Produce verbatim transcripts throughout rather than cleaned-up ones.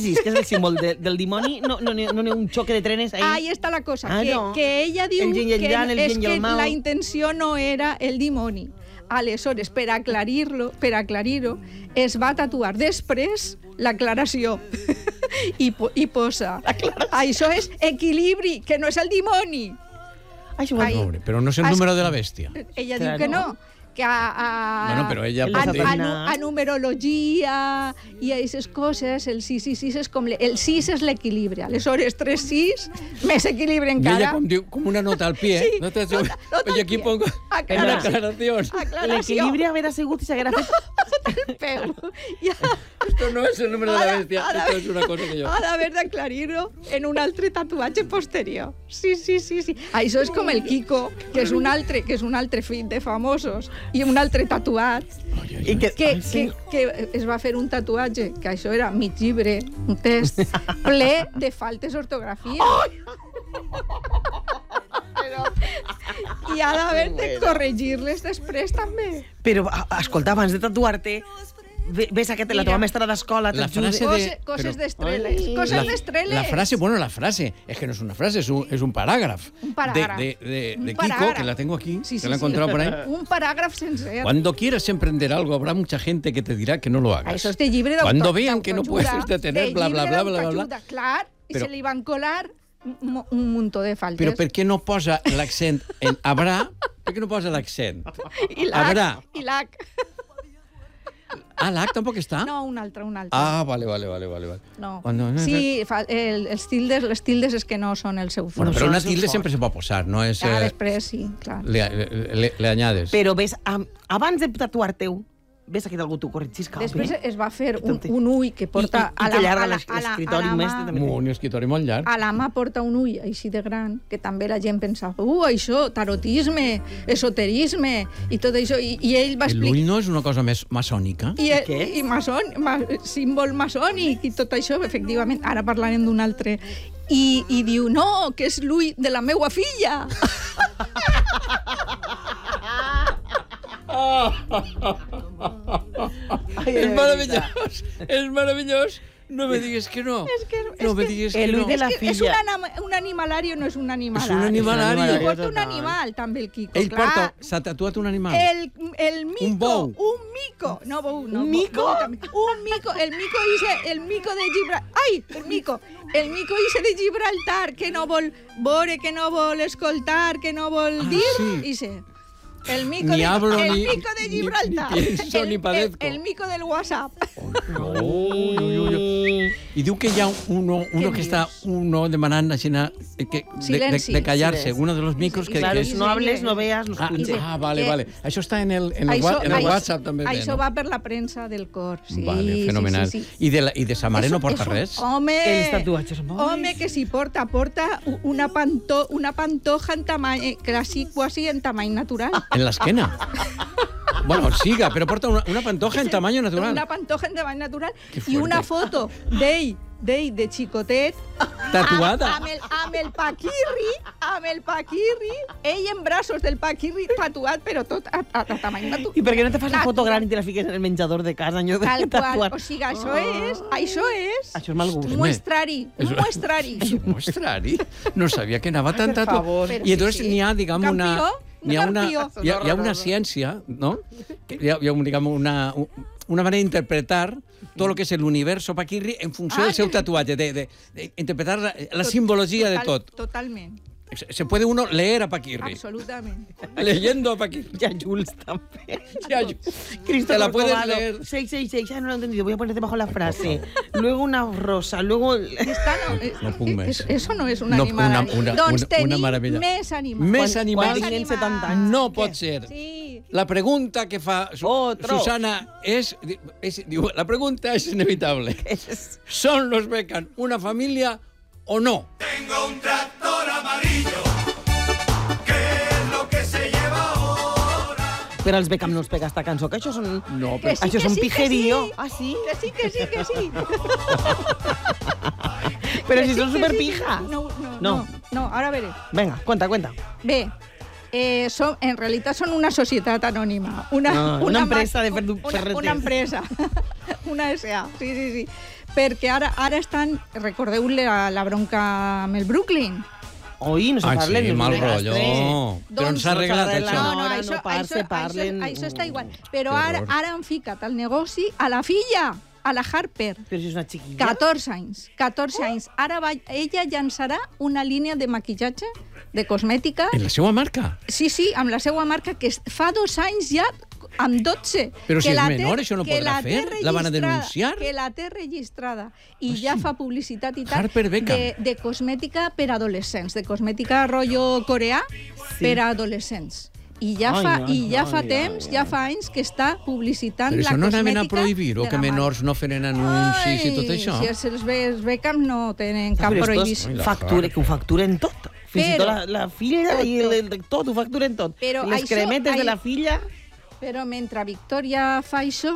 Isis, que es el símbolo de, del dimoni, no, no, no, no un choque de trenes ahí. Ahí está la cosa, ah, que, no. que ella diu el yin i el que yang, el és bien i que el mal. la intenció no era el dimoni. Aleshores, per aclarir-lo, per aclarir-ho, es va tatuar després l'aclaració i, po i posa això és equilibri, que no és el dimoni. Això Ai. Pobre, però no és el Has- número de la bèstia. Ella Clar, diu que no. no, que a, a, Bueno, però ella a, pot dir- a, nu- a numerologia i a aquestes coses, el sis i sis és com... Le, el sis és l'equilibri. Aleshores, tres sis, més equilibri I encara. ella com diu, com una nota al pie. Sí, no te nota- nota Oye, al aquí pie. pongo Aclaració. una aclaración. Aclaració. L'equilibri haver sigut i s'haguera fet... El peu. Ja, Esto no es el número de la Ara- bestia, ara- esto es una cosa que yo... ha d'haver d'aclarir-ho en un altre tatuatge posterior. Sí, sí, sí, sí. Això és com el Kiko, que és un altre, que és un altre fill de famosos, i un altre tatuat, I que, que, ai, sí. que, que es va fer un tatuatge, que això era mig llibre, un test, ple de faltes d'ortografia. I ha d'haver de corregir-les després també. Però, a- escolta, abans de tatuar-te, ve- ves a que te la Mira. teva mestra d'escola La t'ajude. frase Cose, de- coses però- d'estreles, Ai. coses La, d'estreles. la frase, bueno, la frase, es que no es una frase, es un, es un parágrafo. Un parágrafo. De, de, de, Un de Kiko, parágrafo. que la tengo aquí, Sí, que sí, la he sí. encontrado por ahí. Un paràgraf sencer. Cuando quieras emprender algo, habrá mucha gente que te dirá que no lo hagas. Això és de llibre d'autoajuda. Cuando vean que no puedes detener, bla, bla, bla, bla, bla, bla. Clar, i Però- se li van colar un, un muntó de faltes. Però per què no posa l'accent en habrá? Per què no posa l'accent? I l'H. Habrà. I l'H. Ah, l'H tampoc està? No, un altre, un altre. Ah, vale, vale, vale, vale. vale. No. Cuando- Sí, fa, el, els tildes, les tildes és que no són el seu Bueno, fort. pero son una sus tilde forts. siempre se va a posar, no es... Ah, eh, després sí, clar. le, le, le, le añades. Però ves, am- abans de tatuar-te-ho, ves aquí d'algú t'ho corregisca. Després bé? es va fer un, Tonte. un ull que porta... I- i- i a la, que llarga a la, l'es- a la, l'escritori a la més mà- també. Un escritori molt llarg. A la mà porta un ull així de gran, que també la gent pensava, uh, això, tarotisme, esoterisme, i tot això, i, i ell va explicar... L'ull no és una cosa més maçònica? I, el, Què? i maçon, ma, símbol maçònic i tot això, efectivament. Ara parlarem d'un altre. I, I diu, no, que és l'ull de la meua filla. Ai, Es de maravillós, es maravillós. No me digues que no. És que, No és me que, digues que el no. ull de la és, que és filla. un, anima, un animalari o no és un animalari? És un animalari. I porta un total. animal, també, el Kiko. Ell clar. porta... S'ha tatuat un animal. El, el mico, Un bou. un mico, no bou, no. Un bo- mico? bou també. Un mico, el mico ise, el mico de Gibraltar, ai, el mico, el mico ise de Gibraltar, que no vol veure, que no vol escoltar, que no vol Ah, dir, sí. ise. El mico, Ni de, hablo, el ni- mico de ni- Gibraltar. ni pienso, el, ni padezco. El, el mico del WhatsApp. Ui, ui, ui, ui. I diu que hi ha uno, uno Què que està uno demanant així, eh, que, de, de, Silenci. de callar-se, Silenci. uno de los micros que, Claro, que si és... no hables, no veas, no Ah, escuches. ah, vale, Que- vale. Això està en el, en el, Això- wa- en el això- WhatsApp també. bé, Això no? va per la premsa del cor. Sí, Vale, fenomenal. Sí, sí, sí. I de, la, i de sa mare Eso- no porta eso- res? Home, Els tatuatges, home. home, que si porta, porta una, panto, una pantoja en tamany, quasi, quasi en tamany natural. En l'esquena. Bueno, siga, però porta una, una pantoja en tamaño natural. Una pantoja en tamany natural Que i fuerte. una foto d'ell, d'ell de xicotet, Tatuada. amb, amb, el, amb el paquirri, amb el paquirri, ell en braços del paquirri tatuat, però tot a, a, a tamany natural. I per què no te fas la Natural. foto gran i te la fiques en el menjador de casa? Allò de Tal qual. tatuar? O sigui, això és, això és Això és mal gust. muestrari, un Eso- muestrari. Mostrari. No sabia que anava tan per tatu. favor. Però I entonces sí, sí. n'hi ha, diguem, una... Campió, N'hi ha una, campió. hi ha, hi ha una ciència, ¿no? Que Hi ha, hi ha un, diguem, una, una manera d'interpretar tot el que és l'universo Paquirri en funció Ah, del seu sí. tatuatge, de, de, de interpretar la, la simbologia de Total- tot. Totalment, Se, se puede uno leer a Paquirri. absolutament. Leyendo a Paquirri. Ya, Jules, también. Ya, yo- Cristo Te la puedes Corcovado. leer. seis seis seis, ya no lo he entendido. Voy a ponerte bajo la frase. Luego una rosa, luego... Està, no, eh, No puc eh, més. es- Eso no és un No, animal. una- una- doncs una- tenim una meravella. més animals. Més Quan- animals. quan tinguin setanta anys. No pot Què? ser. Sí. La pregunta que fa Su Otro. Susana es, es- diu, la pregunta es inevitable. Es... ¿Son los Beckham una familia o no? Tengo un tractor amarillo, que es lo que se lleva ahora. Però els Beckham no els pega esta cançó, que això són... No, Que sí, això que és un sí, que pijerío. sí. Ah, sí? Que sí, que sí, que sí. Però Que si sí, són que superpijas. sí. No, no, No. no, no, ara veré. Venga, cuenta, cuenta. Bé, eh, som, en realitat són una societat anònima. Una, Ah, una empresa de ma- ferdu- una, ferreters. una empresa. Una S A, sí, sí, sí. perquè ara ara estan, recordeu la, la bronca amb el Brooklyn? Oi, no se Ai, parlen. sí, no mal se rotllo. gastre. Però Doncs no s'ha arreglat, no s'arregla. això. No, no, Ara això, no parse, això, parlen. això, això està igual. Però Que ara, horror. ara han ficat al negoci a la filla, a la Harper. Però si és una xiquilla. catorze anys, catorze anys. Ara va, ella llançarà una línia de maquillatge, de cosmètica. En la seva marca? Sí, sí, amb la seva marca, que fa dos anys ja amb dotze. Però si que és la menor, té- això no que podrà la té fer? La van a registrada, denunciar? Que la té registrada. I ja fa publicitat i tal Harper Beckham. de, de cosmètica per adolescents, de cosmètica rotllo coreà per a adolescents. I ja Ai, fa, ai, i ja ai, fa ai, temps, ai. ja fa anys que està publicitant Però la això no cosmètica anaven a prohibir o de que la marca. menors no feren anuncis i tot això? Si els, els, Be- els Beckham no tenen cap Però estos prohibició. Ai, la facture, Harper. que ho facturen tot. Fins i Però- tot la, la filla tot, i el, el, tot, ho facturen tot. Però Les això- cremetes de ai- la filla... Però mentre Victoria fa això,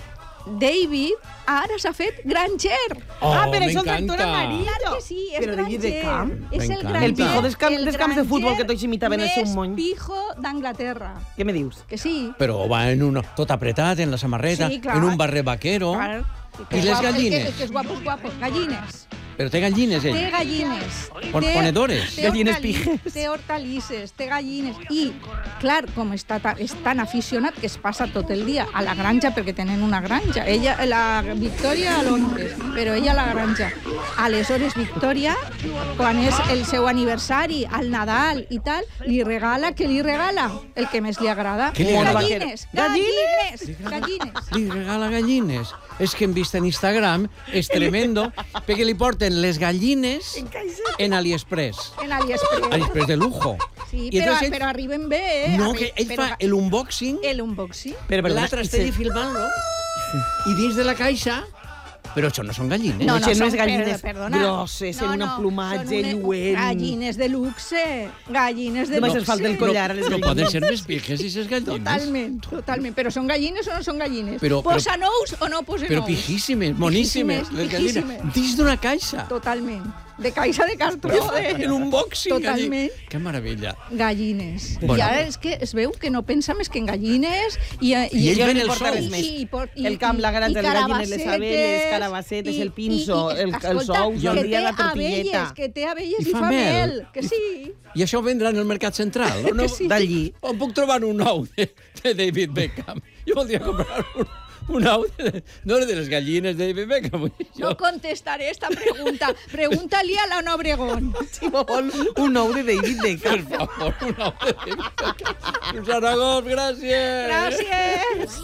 David ara s'ha fet granger. Oh, ah, per això el m'encanta. tractor amarillo. Clar que sí, és Però de granger. de camp. És el M'encanta. granger. El pijo dels camp- el dels camps de futbol granger que tots imitaven el seu mony. Més pijo d'Anglaterra. Què me dius? Que sí. Però va en un, tot apretat, en la samarreta, Sí, clar. en un barret vaquero. Clar. Que I és les guapo, el que- gallines? El que és guapo és guapo. Gallines. Però té gallines, Té ell. gallines. Pon- té- ponedores. té Gallines hortali- pijes. Té hortalisses, té gallines. I, clar, com està ta- és tan aficionat que es passa tot el dia a la granja, perquè tenen una granja. Ella, la Victòria a Londres, però ella a la granja. Aleshores, Victòria, quan és el seu aniversari, al Nadal i tal, li regala, què li regala? El que més li agrada. Què li regala? Gallines, gallines, gallines. Li regala gallines. És que hem vist en Instagram, és tremendo, perquè li porten les gallines en AliExpress. En AliExpress. AliExpress de lujo. Sí, I però, entonces ell- però arriben bé, eh? No, Arri- que ell però fa el unboxing, el unboxing. Però, perdona, l'altre i està se- allí filmant-lo, i dins de la caixa... Però això no són gallines. No, això no són- és gallines per- perdona. grosses, en un plomatge són unes lluent. Gallines de luxe, gallines de Només luxe. els falta el collar a les No gallines. poden ser més pijes, aquestes gallines. Totalment, totalment. Però són gallines o no són gallines? Però- però- Posa nous o no posa Però nous? pijíssimes, moníssimes, Pijíssimes, les gallines. pijíssimes. Dins d'una caixa. Totalment. De caixa de cartró. En Eh? un boxing. allí. Totalment. Que meravella. Gallines. Bueno. I ara és que es veu que no pensa més que en gallines i, I ell Jo ven no el porta sou. res més. i, por- i, El camp, la granja, i les gallines, les carabassetes, abelles, carabassetes, i- el pinso, i- i- el- el escolta, sou, que jo té diria la tortilleta. abelles, que té abelles I i, fa fa mel. mel. Que sí. I això ho vendran al Mercat Central? O no? Que sí. D'allí. On puc trobar un ou de, de David Beckham? Jo voldria comprar un, un ou de, no de les gallines de David Beckham. vull dir, No Jo. contestaré esta pregunta. Pregúntale a la Obregón. Si vol un ou de David Beckham. Per favor, un ou de David Beckham. Zaragoza, gràcies. Gràcies.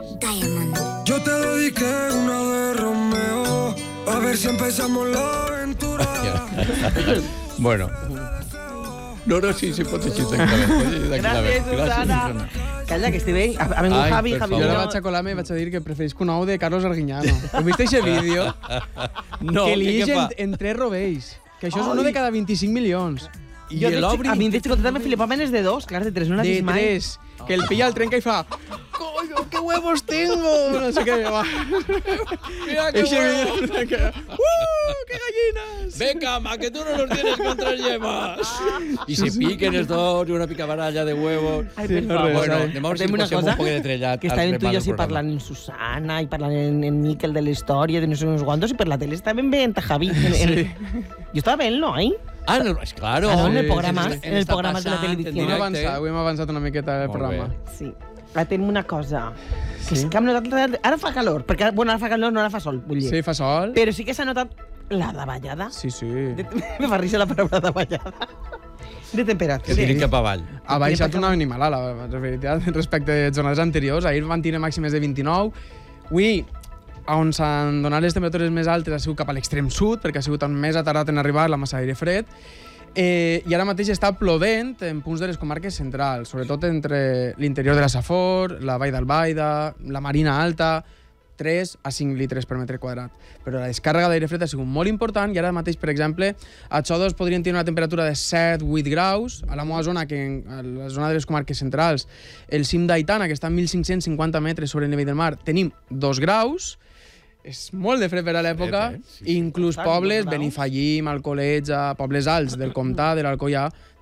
Yo te dediqué una de Romeo, a ver si empezamos la aventura. Bueno. No, no, sí, sí, pot així, tranquil·lament. Gràcies, Susana. Calla, que estic bé. Ha, ha vingut Ai, Javi, per Javi. favor. Jo ara no. vaig a colar-me i vaig a dir que preferisc un ou de Carlos Arguiñano. Heu vist aquest vídeo? No, que què, li què en, fa? en tres rovells. Que això és uno de cada vint-i-cinc milions. I Jo, de hecho, l'obri... a mi de xicotet me flipaven els de dos, clar, de tres no l'ha De vist mai. tres. Que el pilla el trenca i fa... Coño, qué huevos tengo! No sé què. Va. Mira que Eixe huevo. vídeo que... ¡Uh, qué gallinas! Beckham, a que tú no los tienes contra yemas. Y se piquen els dos, y una picabaralla de huevos. Ai, Sí, per no, favor. res, Bueno, ai. anem a veure si Portem una posem cosa, un poc de trellat. que al estaven tu i remat jo del sí programa. parlant en Susana i parlant en, en Miquel de la història de no sé uns quantos i per la tele estaven veient a Javi. En, en... Jo estava veient-lo, eh? Ah, no, és claro. Ah, no, en el Sí, programa, sí, sí. en el Està programa de la passant en televisió. Hem directe. avançat, avui hem avançat una miqueta el Molt programa. bé. Sí. Ara tenim una cosa. Que Sí? sí que hem notat... Ara fa calor, perquè bueno, ara fa calor, no ara fa sol, vull dir. Sí, fa sol. Però sí que s'ha notat la davallada. Sí, sí. De... Me fa risa la paraula davallada. De temperatura. Que tirin cap avall. Ha baixat una animalada, la veritat, respecte a jornades anteriors. Ahir van tenir màximes de vint-i-nou. Avui, on s'han donat les temperatures més altes ha sigut cap a l'extrem sud, perquè ha sigut on més ha tardat en arribar la massa d'aire fred. Eh, I ara mateix està plovent en punts de les comarques centrals, sobretot entre l'interior de la Safor, la Vall d'Albaida, la Marina Alta, tres a cinc litres per metre quadrat. Però la descàrrega d'aire fred ha sigut molt important i ara mateix, per exemple, a Xodos podrien tenir una temperatura de set a vuit graus. A la meva zona, que en a la zona de les comarques centrals, el cim d'Aitana, que està a mil cinc-cents cinquanta metres sobre el nivell del mar, tenim dos graus. És molt de fred per a l'època. Fred, eh? Sí, sí. Inclús Tant, pobles, dos graus. Benifallim, Alcoletge, pobles alts del Comtat, de l'Alcoià,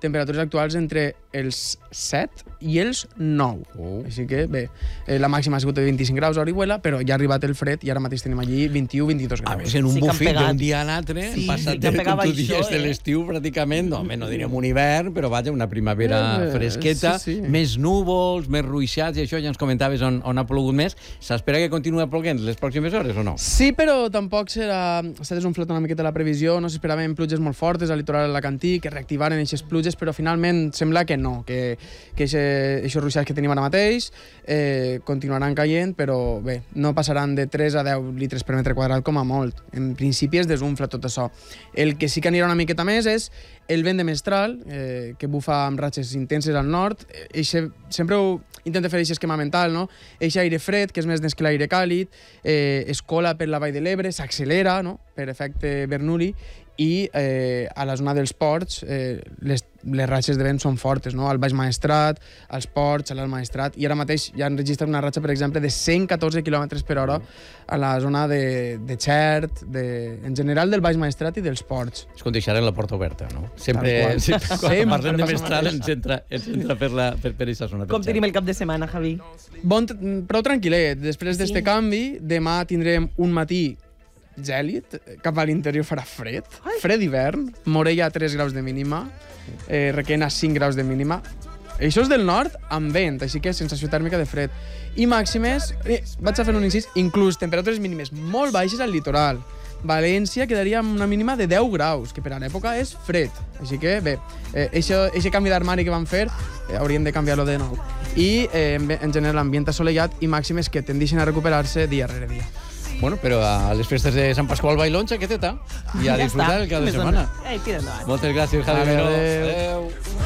temperatures actuals entre els set i els nou. Oh. Així que, bé, eh, la màxima ha sigut de vint-i-cinc graus a Orihuela, però ja ha arribat el fred i ara mateix tenim allí vint-i-u vint-i-dos A graus. més, en un Sí que han bufit pegat. d'un dia a l'altre, Sí, hem passat sí que han de, pegat com tu això, dies, de eh? l'estiu pràcticament, no, home, no direm un hivern, però vaja, una primavera Eh, fresqueta, sí, sí. més núvols, més ruixats, i això ja ens comentaves on, on ha plogut més. S'espera que continua ploguent les pròximes hores o no? Sí, però tampoc serà... S'ha desunflat una miqueta la previsió, no s'esperaven pluges molt fortes al litoral alacantí, que reactivaren aquestes pluges, però finalment sembla que no, que, que aquests ruixats que tenim ara mateix eh, continuaran caient, però bé, no passaran de tres a deu litres per metre quadrat com a molt. En principi es desunfla tot això. El que sí que anirà una miqueta més és el vent de mestral, eh, que bufa amb ratxes intenses al nord. Eixe, sempre ho intenta fer aquest esquema mental, no? Eixe aire fred, que és més dens que l'aire càlid, eh, es cola per la vall de l'Ebre, s'accelera, no?, per efecte Bernoulli, i eh, a la zona dels ports eh, les, les ratxes de vent són fortes, no? Al Baix Maestrat, als ports, a l'Alt Maestrat, i ara mateix ja han registrat una ratxa, per exemple, de cent catorze quilòmetres per hora a la zona de, de Xert, de, en general del Baix Maestrat i dels ports. Es quan deixarem la porta oberta, no? Tal Sempre, qual. sempre quan Sempre parlem de passa mestral mateix. ens entra, ens entra per, la, per, per aquesta zona. Com tenim el cap de setmana, Javi? Bon, prou tranquil·let. Després d'este Sí. canvi, demà tindrem un matí gèlid, cap a l'interior farà fred, fred d'hivern, Morella a tres graus de mínima, eh, Requena a cinc graus de mínima. Això és del nord amb vent, així que sensació tèrmica de fred. I màximes, eh, vaig a fer un incís, inclús temperatures mínimes molt baixes al litoral. València quedaria amb una mínima de deu graus, que per a l'època és fred. Així que, bé, eh, això, això canvi d'armari que van fer, eh, hauríem de canviar-lo de nou. I, eh, en, en general, l'ambient assolellat i màximes que tendeixen a recuperar-se dia rere dia. Bueno, però a les festes de Sant Pasqual Bailón, xaqueteta, i a disfrutar el cap de Més setmana. dona. Ei, tira endavant. Moltes gràcies, Javi Adéu. Miró. Adéu.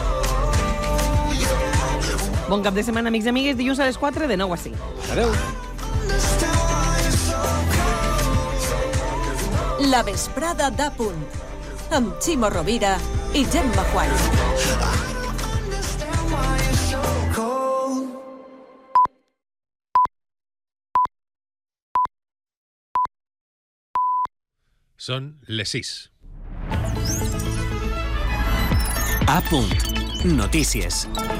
Bon cap de setmana, amics i amigues. Dilluns a les quatre, de nou a cinc. Adéu. La vesprada d'A Punt, amb Ximo Rovira i Gemma Juan. Són les sis. A punt. Notícies.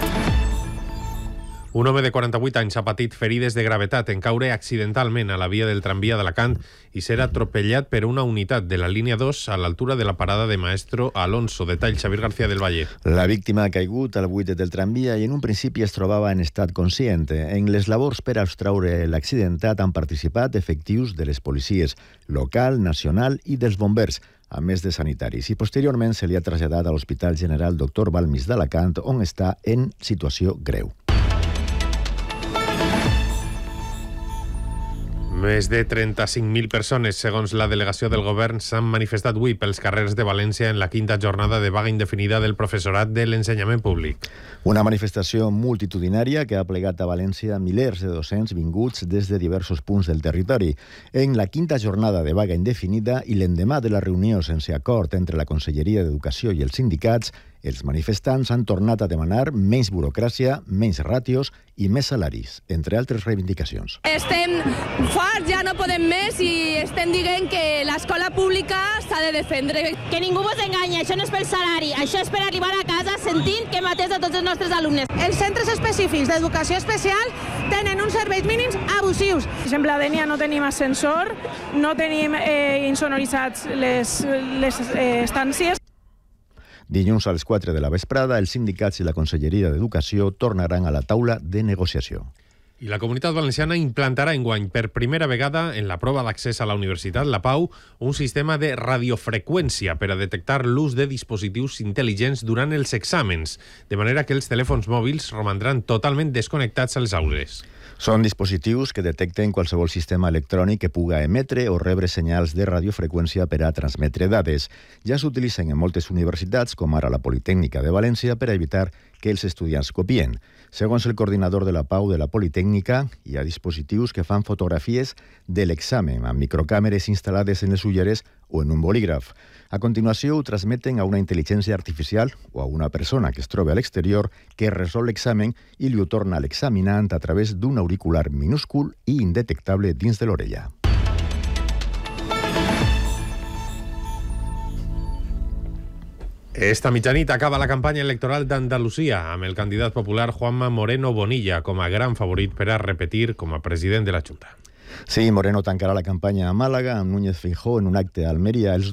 Un home de quaranta-vuit anys ha patit ferides de gravetat en caure accidentalment a la via del tramvia d'Alacant i ser atropellat per una unitat de la línia dos a l'altura de la parada de Maestro Alonso. Detall Xavier García del Valle. La víctima ha caigut al buit del tramvia i en un principi es trobava en estat conscient. En les labors per abstraure l'accidentat han participat efectius de les policies local, nacional i dels bombers, a més de sanitaris, i posteriorment se li ha traslladat a l'Hospital General doctor Balmis d'Alacant, on està en situació greu. Més de trenta-cinc mil persones, segons la delegació del govern, s'han manifestat avui pels carrers de València en la quinta jornada de vaga indefinida del professorat de l'ensenyament públic. Una manifestació multitudinària que ha plegat a València milers de docents vinguts des de diversos punts del territori. En la quinta jornada de vaga indefinida i l'endemà de la reunió sense acord entre la Conselleria d'Educació i els sindicats, els manifestants han tornat a demanar menys burocràcia, menys ràtios i més salaris, entre altres reivindicacions. Estem farts, ja no podem més i estem dient que l'escola pública s'ha de defendre. Que ningú vos enganyi, això no és pel salari, això és per arribar a casa sentint que hem atès a tots els nostres alumnes. Els centres específics d'educació especial tenen uns serveis mínims abusius. Per exemple, a Dènia no tenim ascensor, no tenim eh, insonoritzats les, les eh, estàncies. Dilluns a les quatre de la vesprada, els sindicats i la Conselleria d'Educació tornaran a la taula de negociació. I la Comunitat Valenciana implantarà enguany per primera vegada en la prova d'accés a la Universitat La Pau un sistema de radiofreqüència per a detectar l'ús de dispositius intel·ligents durant els exàmens, de manera que els telèfons mòbils romandran totalment desconnectats a les aules. Són dispositius que detecten qualsevol sistema electrònic que puga emetre o rebre senyals de radiofreqüència per a transmetre dades. Ja s'utilitzen en moltes universitats, com ara la Politècnica de València, per a evitar que els estudiants copien. Segons el coordinador de la Pau de la Politècnica, hi ha dispositius que fan fotografies de l'examen amb microcàmeres instal·lades en les ulleres o en un bolígraf. A continuació ho transmeten a una intel·ligència artificial o a una persona que es troba a l'exterior que resol l'examen i li ho torna a l'examinant a través d'un auricular minúscul i indetectable dins de l'orella. Esta mitjanit acaba la campanya electoral d'Andalusia amb el candidat popular Juanma Moreno Bonilla com a gran favorit per a repetir com a president de la Junta. Sí, Moreno tancarà la campanya a Màlaga amb Núñez Feijóo en un acte a Almeria. Els